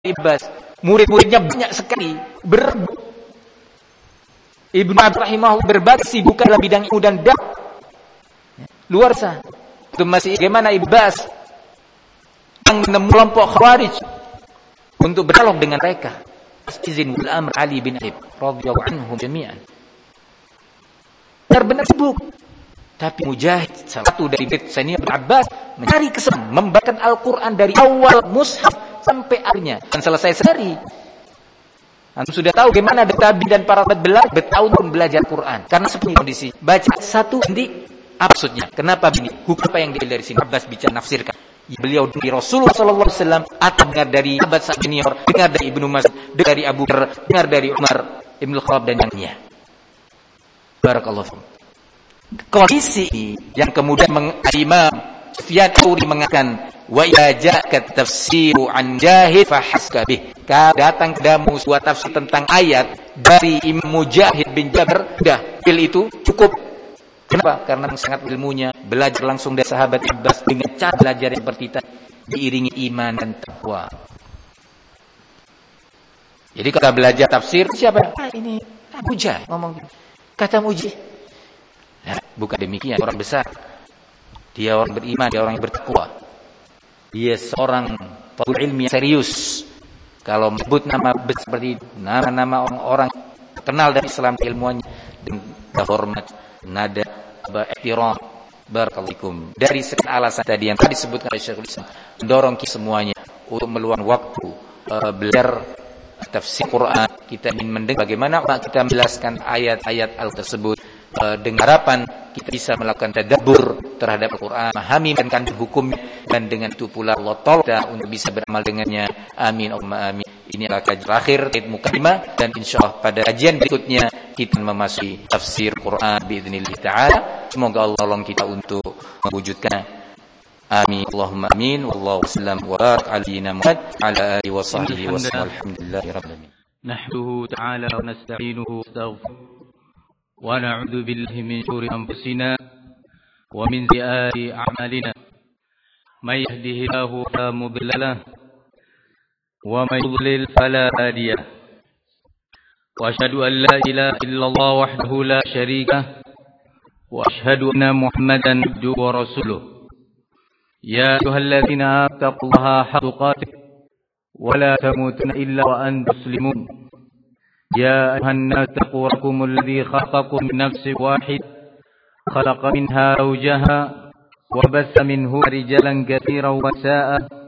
Abbas. Murid-muridnya banyak sekali, berebut. Ibnu Abbas rahimahullah berbagi sibuk dalam bidang ilmu dan dakwah. Luar sah. Itu masih bagaimana Abbas yang menemukan kelompok Khawarij untuk berdialog dengan mereka. Izin wal amr Ali bin Abi radhiyallahu anhum jami'an. Benar-benar sibuk. Tapi Mujahid, satu dari senior Abbas, mencari kesempatan membacakan Al-Quran dari awal mushaf sampai akhirnya dan selesai sehari. Antum sudah tahu bagaimana Tabi dan para sahabat bertahun-tahun belajar Quran. Karena seperti kondisi baca satu nanti maksudnya. Kenapa begini? Hukum apa yang diambil dari sini? Abbas bicara nafsirkan. Beliau dari Rasulullah sallallahu alaihi wasallam atau dengar dari sahabat senior, dengar dari Ibnu Mas'ud, dengar dari Abu Bakar, dengar dari Umar Ibnu Khattab dan yang lainnya. Barakallahu fiikum. Kondisi yang kemudian Imam Sufyan Tsauri mengatakan wa idza ja'aka tafsiru an Jahid fa haska bih. Datang kepadamu sebuah tafsir tentang ayat dari Imam Mujahid bin Jabr, dah pil itu cukup. Kenapa? Karena sangat ilmunya, belajar langsung dari sahabat Abbas dengan cara belajar yang seperti tadi, diiringi iman dan takwa. Jadi kalau belajar tafsir siapa? Ini Mujahid ngomong. Kata Mujahid. Nah, bukan demikian, orang besar. Dia orang beriman, dia orang yang bertakwa. Dia seorang thalibul ilmi yang serius. Kalau menyebut nama seperti nama-nama orang-orang kenal dari Islam ilmuannya dengan hormat, nada, ihtiram, barakallahu. Dari sekian alasan tadi yang tadi disebutkan oleh Syekhul Islam, mendorong kita semuanya untuk meluangkan waktu belajar tafsir Quran. Kita ingin mendengar bagaimana kita menjelaskan ayat-ayat tersebut. Dengan harapan kita bisa melakukan tadabbur terhadap Al-Quran, memahami dan kandung hukum, dan dengan itu pula Allah tolong kita untuk bisa beramal dengannya. Amin Allahumma amin. Ini adalah kajian terakhir mukadimah, dan insyaallah pada kajian berikutnya kita memasuki tafsir Quran biidznillah taala. Semoga Allah tolong kita untuk mewujudkan. Amin Allahumma amin. Wallahu sallam wa barak ala Muhammad ala alihi wa sahbihi wa sallam. Alhamdulillahirabbil alamin. Nahmaduhu ta'ala wa nasta'inuhu wa nastaghfiruh. ونعوذ بالله من شرور أنفسنا ومن سيئات أعمالنا من يهده الله فلا مضل له ومن يضلل فلا هادي له وأشهد أن لا إله إلا الله وحده لا شريك له وأشهد أن محمدا عبده ورسوله يا أيها الذين آمنوا اتقوا الله حق تقاته ولا تموتن إلا وأنتم مسلمون يا أيها الناس اتقوا ربكم الذي خلقكم من نفس واحد خلق منها زوجها وبث منه رجالا كثيرا ونساء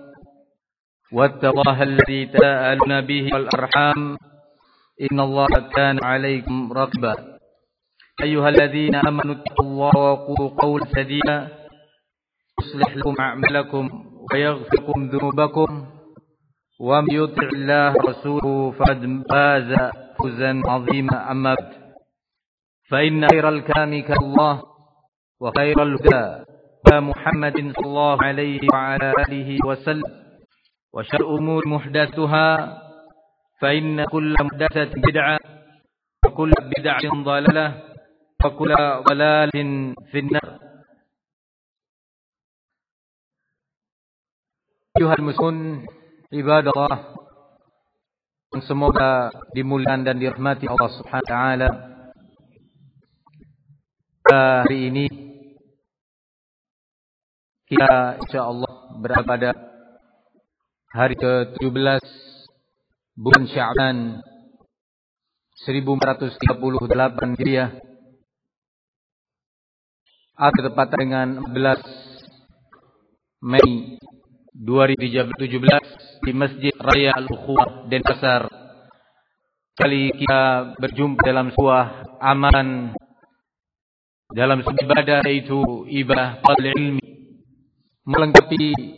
واتقوا الله الذي تساءلون به والأرحام إن الله كان عليكم رقيبا أيها الذين آمنوا اتقوا الله وقولوا قولا سديدا يصلح لكم أعمالكم ويغفر لكم ذنوبكم ومن يطع الله ورسوله فقد فاز فوزا عظيما. أما بعد فإن خير الكلام كلام الله وخير الهدى هدى محمد صلى الله عليه وعلى آله وسلم وشر الأمور محدثاتها فإن كل محدثة بدعة وكل بدعة ضلالة وكل ضلال في النار. أيها المسلمون Ibadallah, semoga dimuliakan dan dirahmati Allah Subhanahu wa taala. Hari ini kita insyaallah berada pada hari ke-17 bulan Sya'ban 1438 Hijriah, atau tepat dengan 14 Mei 2017 di Masjid Raya Al-Ukhuwah Denpasar. Kali kita berjumpa dalam sebuah amalan, dalam sebuah ibadah, yaitu ibadah talabul ilmi, melengkapi